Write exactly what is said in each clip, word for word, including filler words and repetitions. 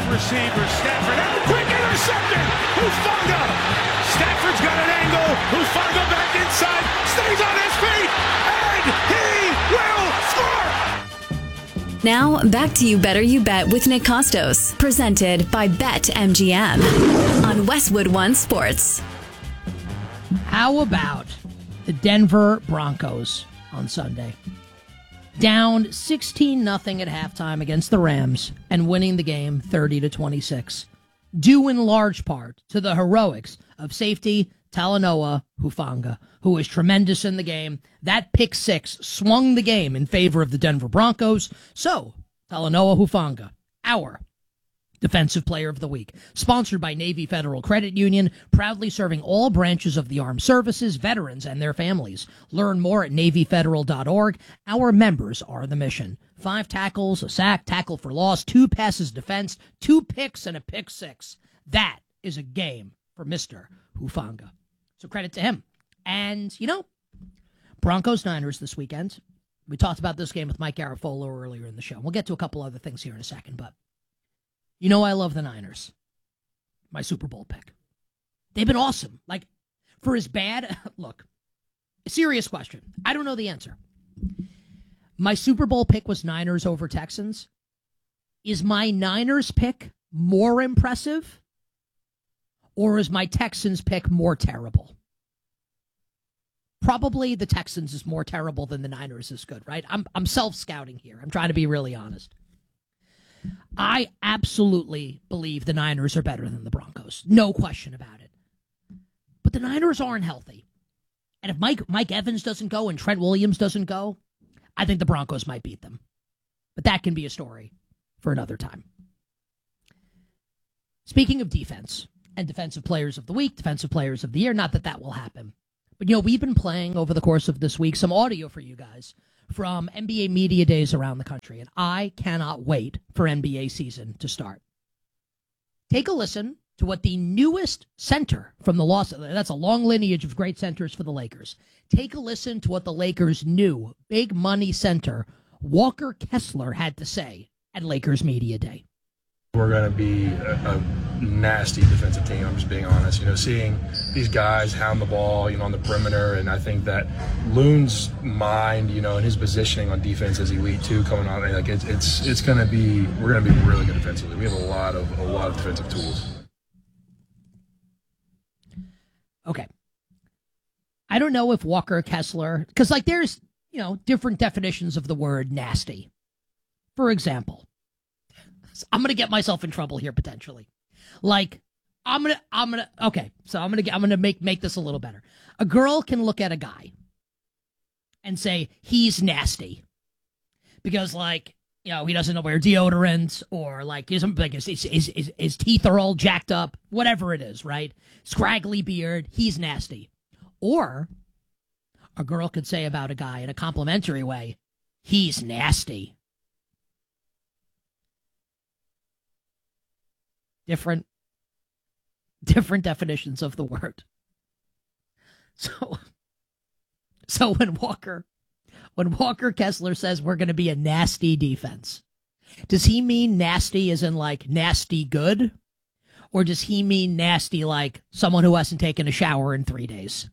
receiver, Stafford, and a quick interception! Hufanga! Stafford's got an angle, Hufanga back inside, stays on his feet, and he will score! Now, back to You Better You Bet with Nick Costos, presented by BetMGM on Westwood One Sports. How about the Denver Broncos on Sunday? Down sixteen nothing at halftime against the Rams and winning the game thirty to twenty-six. Due in large part to the heroics of safety Talanoa Hufanga, who was tremendous in the game. That pick six swung the game in favor of the Denver Broncos. So, Talanoa Hufanga, our Defensive Player of the Week. Sponsored by Navy Federal Credit Union, proudly serving all branches of the armed services, veterans, and their families. Learn more at Navy Federal dot org. Our members are the mission. Five tackles, a sack, tackle for loss, two passes defense, two picks, and a pick six. That is a game for Mister Hufanga. So credit to him. And, you know, Broncos-Niners this weekend. We talked about this game with Mike Garafolo earlier in the show. We'll get to a couple other things here in a second, but you know I love the Niners. My Super Bowl pick. They've been awesome. Like, for as bad... Look, serious question. I don't know the answer. My Super Bowl pick was Niners over Texans. Is my Niners pick more impressive? Or is my Texans pick more terrible? Probably the Texans is more terrible than the Niners is good, right? I'm, I'm self-scouting here. I'm trying to be really honest. I absolutely believe the Niners are better than the Broncos. No question about it. But the Niners aren't healthy. And if Mike Mike Evans doesn't go and Trent Williams doesn't go, I think the Broncos might beat them. But that can be a story for another time. Speaking of defense and defensive players of the week, defensive players of the year, not that that will happen. But, you know, we've been playing over the course of this week some audio for you guys from N B A media days around the country, and I cannot wait for N B A season to start. Take a listen to what the newest center from the Los Angeles, that's a long lineage of great centers for the Lakers. Take a listen to what the Lakers' new big money center, Walker Kessler, had to say at Lakers Media Day. We're going to be a, a nasty defensive team, I'm just being honest. You know, seeing these guys hound the ball, you know, on the perimeter, and I think that Loon's mind, you know, and his positioning on defense is elite too, coming on. Like it's it's it's going to be, we're going to be really good defensively. We have a lot of a lot of defensive tools. Okay. I don't know if Walker Kessler, because like there's, you know, different definitions of the word nasty. For example, I'm going to get myself in trouble here potentially. Like, I'm going to, I'm going to, okay, so I'm going to, I'm going to make, make this a little better. A girl can look at a guy and say, he's nasty. Because, like, you know, he doesn't know wear deodorant, or, like, his, like his, his, his, his teeth are all jacked up, whatever it is, right? Scraggly beard, he's nasty. Or a girl could say about a guy in a complimentary way, he's nasty. Different, different definitions of the word. So, so when Walker, when Walker Kessler says we're going to be a nasty defense, does he mean nasty as in like nasty good? Or does he mean nasty like someone who hasn't taken a shower in three days?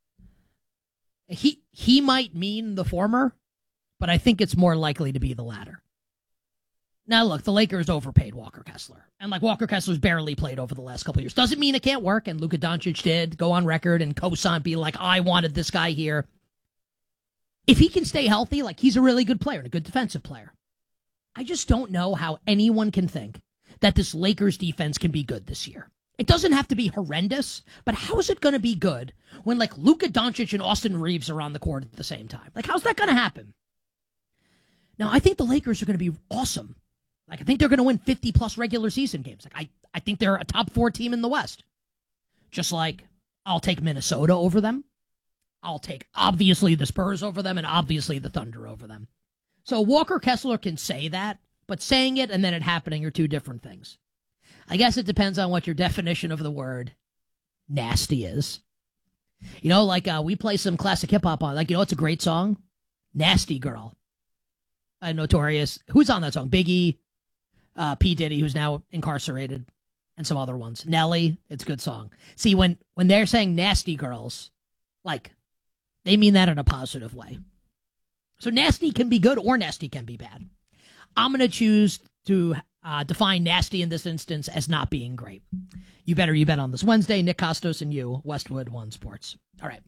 He, he might mean the former, but I think it's more likely to be the latter. Now, look, the Lakers overpaid Walker Kessler. And, like, Walker Kessler's barely played over the last couple of years. Doesn't mean it can't work, and Luka Doncic did go on record and co-sign, be like, I wanted this guy here. If he can stay healthy, like, he's a really good player and a good defensive player. I just don't know how anyone can think that this Lakers defense can be good this year. It doesn't have to be horrendous, but how is it going to be good when, like, Luka Doncic and Austin Reeves are on the court at the same time? Like, how's that going to happen? Now, I think the Lakers are going to be awesome. Like, I think they're going to win fifty-plus regular season games. Like, I, I think they're a top four team in the West. Just like I'll take Minnesota over them. I'll take, obviously, the Spurs over them and obviously the Thunder over them. So Walker Kessler can say that, but saying it and then it happening are two different things. I guess it depends on what your definition of the word nasty is. You know, like uh, we play some classic hip-hop on, like, you know, it's a great song? Nasty Girl. Uh, Notorious. Who's on that song? Biggie. Uh, P. Diddy, who's now incarcerated, and some other ones. Nelly, it's a good song. See, when, when they're saying nasty girls, like, they mean that in a positive way. So nasty can be good or nasty can be bad. I'm going to choose to uh, define nasty in this instance as not being great. You better you bet on this Wednesday. Nick Costos and you, Westwood One Sports. All right.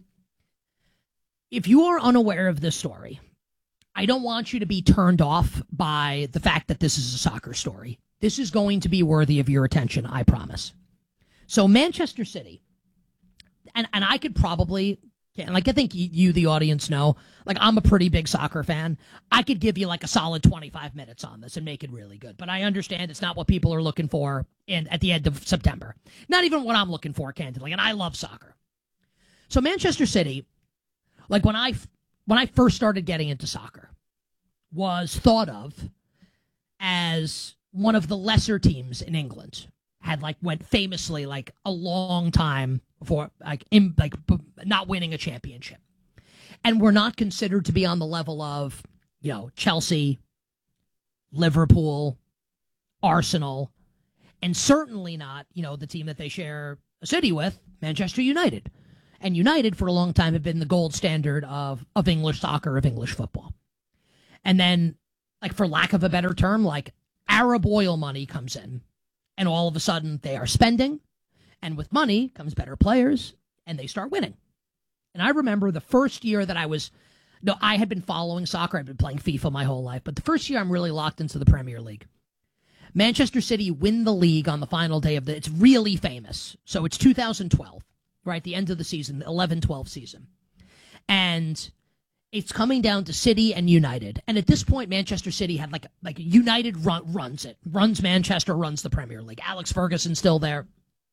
If you are unaware of this story, I don't want you to be turned off by the fact that this is a soccer story. This is going to be worthy of your attention, I promise. So Manchester City, and, and I could probably, and like I think you, you, the audience, know, like I'm a pretty big soccer fan. I could give you like a solid twenty-five minutes on this and make it really good. But I understand it's not what people are looking for in at the end of September. Not even what I'm looking for, candidly. And I love soccer. So Manchester City, like when I when I first started getting into soccer, was thought of as one of the lesser teams in England. Had like went famously like a long time before like in like b- not winning a championship, and were not considered to be on the level of, you know, Chelsea, Liverpool, Arsenal, and certainly not, you know, the team that they share a city with, Manchester United. And United for a long time have been the gold standard of of English soccer, of English football. And then, like for lack of a better term, like Arab oil money comes in. And all of a sudden, they are spending, and with money comes better players, and they start winning. And I remember the first year that I was, no, I had been following soccer. I'd been playing FIFA my whole life, but the first year I'm really locked into the Premier League. Manchester City win the league on the final day of the, it's really famous. So it's two thousand twelve, right? The end of the season, the eleven twelve season. And it's coming down to City and United. And at this point, Manchester City had like, like United run, runs it. Runs Manchester, runs the Premier League. Alex Ferguson's still there.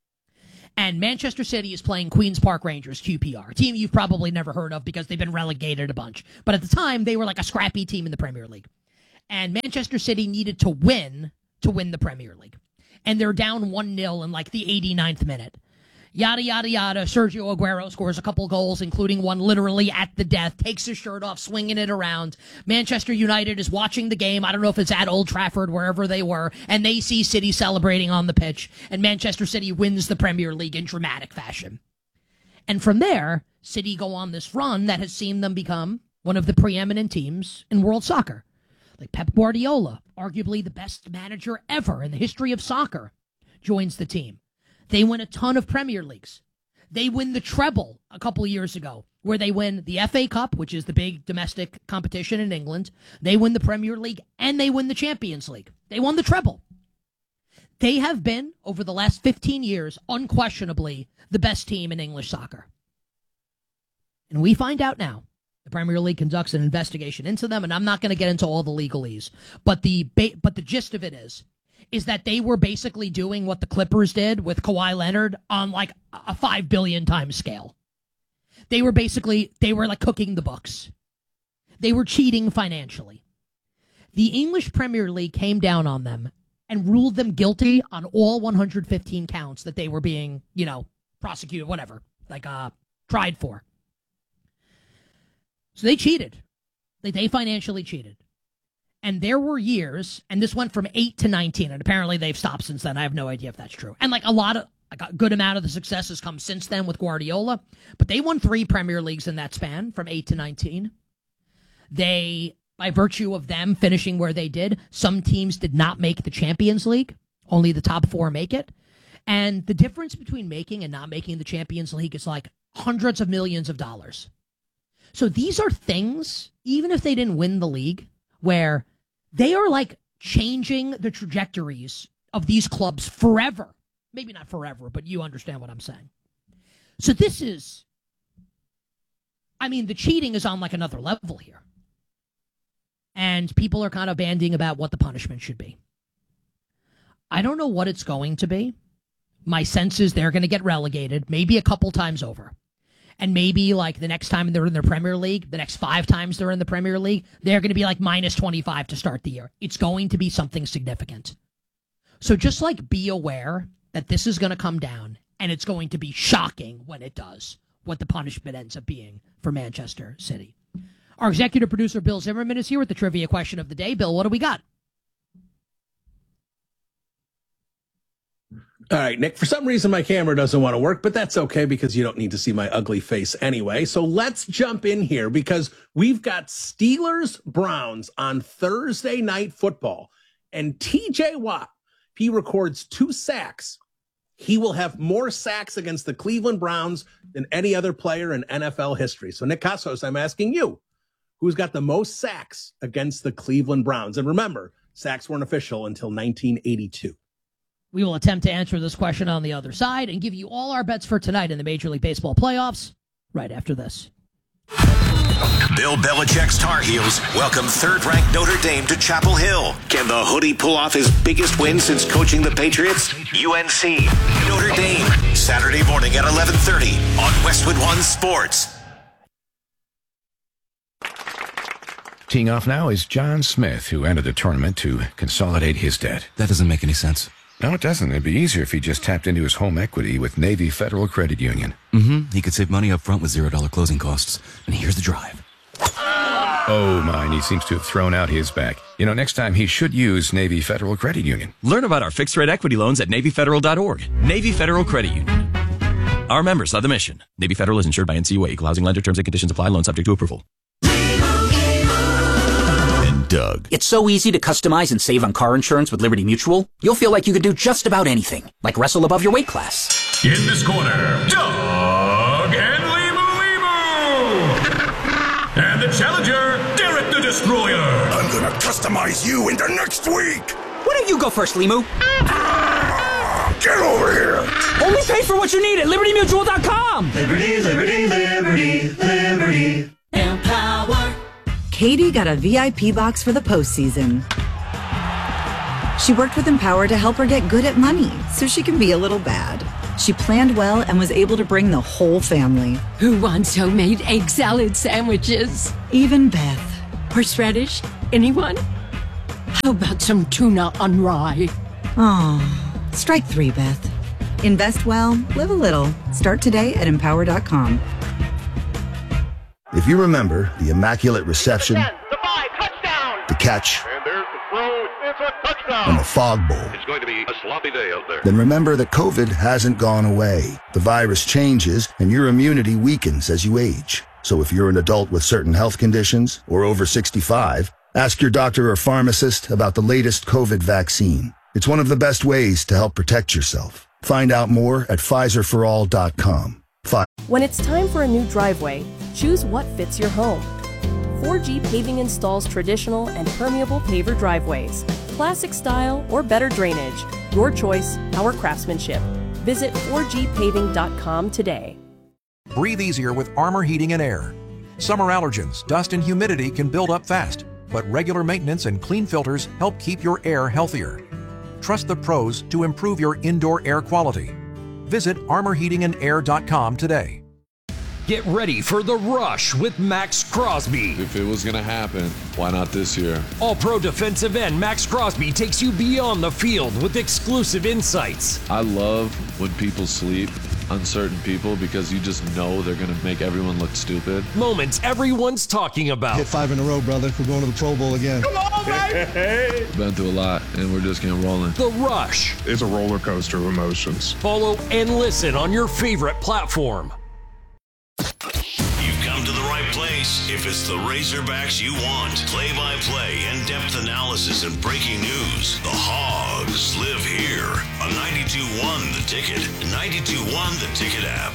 And Manchester City is playing Queen's Park Rangers, Q P R. A team you've probably never heard of because they've been relegated a bunch. But at the time, they were like a scrappy team in the Premier League. And Manchester City needed to win to win the Premier League. And they're down one nil in like the eighty-ninth minute. Yada, yada, yada. Sergio Aguero scores a couple goals, including one literally at the death, takes his shirt off, swinging it around. Manchester United is watching the game. I don't know if it's at Old Trafford, wherever they were, and they see City celebrating on the pitch, and Manchester City wins the Premier League in dramatic fashion. And from there, City go on this run that has seen them become one of the preeminent teams in world soccer. Like Pep Guardiola, arguably the best manager ever in the history of soccer, joins the team. They win a ton of Premier Leagues. They win the treble a couple of years ago, where they win the F A Cup, which is the big domestic competition in England. They win the Premier League, and they win the Champions League. They won the treble. They have been, over the last fifteen years, unquestionably the best team in English soccer. And we find out now. The Premier League conducts an investigation into them, and I'm not going to get into all the legalese. But the ba- but the gist of it is, is that they were basically doing what the Clippers did with Kawhi Leonard on like a five billion times scale. They were basically, they were like cooking the books. They were cheating financially. The English Premier League came down on them and ruled them guilty on all one hundred fifteen counts that they were being, you know, prosecuted, whatever, like uh, tried for. So they cheated. They, they financially cheated. And there were years, and this went from eight to nineteen, and apparently they've stopped since then. I have no idea if that's true. And like a lot of, like a good amount of the success has come since then with Guardiola, but they won three Premier Leagues in that span from eight to nineteen. They, by virtue of them finishing where they did, some teams did not make the Champions League. Only the top four make it. And the difference between making and not making the Champions League is like hundreds of millions of dollars. So these are things, even if they didn't win the league, where they are like changing the trajectories of these clubs forever. Maybe not forever, but you understand what I'm saying. So this is, I mean, the cheating is on like another level here. And people are kind of banding about what the punishment should be. I don't know what it's going to be. My sense is they're going to get relegated, maybe a couple times over. And maybe like the next time they're in their Premier League, the next five times they're in the Premier League, they're going to be like minus twenty-five to start the year. It's going to be something significant. So just like be aware that this is going to come down, and it's going to be shocking when it does, what the punishment ends up being for Manchester City. Our executive producer, Bill Zimmerman, is here with the trivia question of the day. Bill, what do we got? All right, Nick, for some reason my camera doesn't want to work, but that's okay because you don't need to see my ugly face anyway. So let's jump in here because we've got Steelers Browns on Thursday Night Football. And T J Watt, if he records two sacks, he will have more sacks against the Cleveland Browns than any other player in N F L history. So Nick Kostos, I'm asking you, who's got the most sacks against the Cleveland Browns? And remember, sacks weren't official until nineteen eighty-two. We will attempt to answer this question on the other side and give you all our bets for tonight in the Major League Baseball playoffs right after this. Bill Belichick's Tar Heels welcome third-ranked Notre Dame to Chapel Hill. Can the Hoodie pull off his biggest win since coaching the Patriots? U N C, Notre Dame, Saturday morning at eleven thirty on Westwood One Sports. Teeing off now is John Smith, who entered the tournament to consolidate his debt. That doesn't make any sense. No, it doesn't. It'd be easier if he just tapped into his home equity with Navy Federal Credit Union. Mm-hmm. He could save money up front with zero dollar closing costs. And here's the drive. Oh, my, and he seems to have thrown out his back. You know, next time he should use Navy Federal Credit Union. Learn about our fixed-rate equity loans at Navy Federal dot org. Navy Federal Credit Union. Our members are the mission. Navy Federal is insured by N C U A. Equal housing lender. Terms and conditions apply. Loan subject to approval. Doug. It's so easy to customize and save on car insurance with Liberty Mutual. You'll feel like you could do just about anything, like wrestle above your weight class. In this corner, Doug and Limu Limu. And the challenger, Derek the Destroyer. I'm gonna customize you into next week. Why don't you go first, Limu? Ah, get over here. Only pay for what you need at Liberty Mutual dot com. Liberty, Liberty, Liberty, Liberty. Empower. Katie got a V I P box for the postseason. She worked with Empower to help her get good at money so she can be a little bad. She planned well and was able to bring the whole family. Who wants homemade egg salad sandwiches? Even Beth. Horseradish? Anyone? How about some tuna on rye? Oh, strike three, Beth. Invest well, live a little. Start today at Empower dot com. If you remember the immaculate reception, the five, touchdown. the catch, and there's the throw, it's a touchdown. and the fog bowl, it's going to be a sloppy day out there. then remember that COVID hasn't gone away. The virus changes and your immunity weakens as you age. So if you're an adult with certain health conditions or over sixty-five, ask your doctor or pharmacist about the latest COVID vaccine. It's one of the best ways to help protect yourself. Find out more at Pfizer for all dot com. When it's time for a new driveway, choose what fits your home. four G Paving installs traditional and permeable paver driveways, classic style or better drainage. Your choice, our craftsmanship. Visit four G paving dot com today. Breathe easier with Armor Heating and Air. Summer allergens, dust and humidity can build up fast, but regular maintenance and clean filters help keep your air healthier. Trust the pros to improve your indoor air quality. Visit armor heating and air dot com today. Get ready for the rush with Max Crosby. If it was going to happen, why not this year? All-pro defensive end Max Crosby takes you beyond the field with exclusive insights. I love when people sleep, uncertain people, because you just know they're going to make everyone look stupid. Moments everyone's talking about. Hit five in a row, brother. We're going to the Pro Bowl again. Come on, baby! Been through a lot, and we're just getting rolling. The Rush. It's a roller coaster of emotions. Follow and listen on your favorite platform. You've come to the right place if it's the Razorbacks you want. Play-by-play, in-depth analysis, and breaking news. The Hogs live here on ninety-two point one The Ticket, ninety-two point one The Ticket app.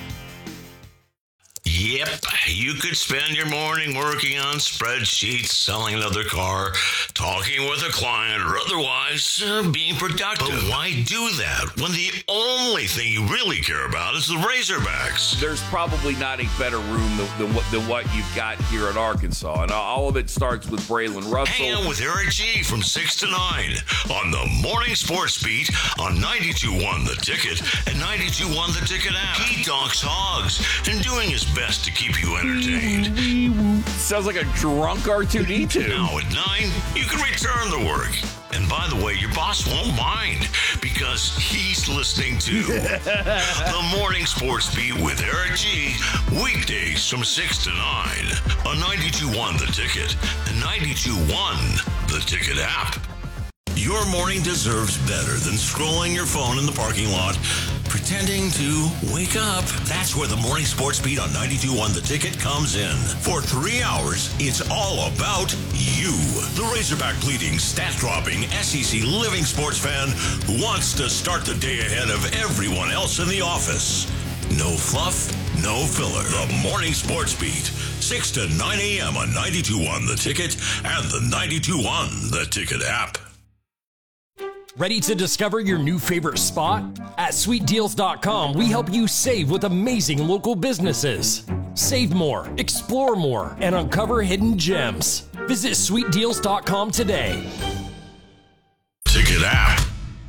Yep, you could spend your morning working on spreadsheets, selling another car, talking with a client, or otherwise uh, being productive. But why do that when the only thing you really care about is the Razorbacks? There's probably not a better room than, than, what, than what you've got here at Arkansas, and all of it starts with Braylon Russell. Hang out with Eric G from six to nine on the Morning Sports Beat on ninety-two point one The Ticket and ninety-two point one The Ticket app. He talks Hogs and doing his best to keep you entertained. Sounds like a drunk R two D two. Now at nine, you can return to work. And by the way, your boss won't mind because he's listening to the Morning Sports Beat with Eric G. Weekdays from six to nine on ninety-two point one The Ticket and ninety-two point one The Ticket app. Your morning deserves better than scrolling your phone in the parking lot, pretending to wake up. That's where the Morning Sports Beat on ninety-two point one The Ticket comes in. For three hours, it's all about you. The Razorback bleeding, stat-dropping, S E C living sports fan who wants to start the day ahead of everyone else in the office. No fluff, no filler. The Morning Sports Beat, six to nine a.m. on ninety-two point one The Ticket and the ninety-two point one The Ticket app. Ready to discover your new favorite spot? At sweet deals dot com, we help you save with amazing local businesses. Save more, explore more, and uncover hidden gems. Visit sweet deals dot com today. Ticket app.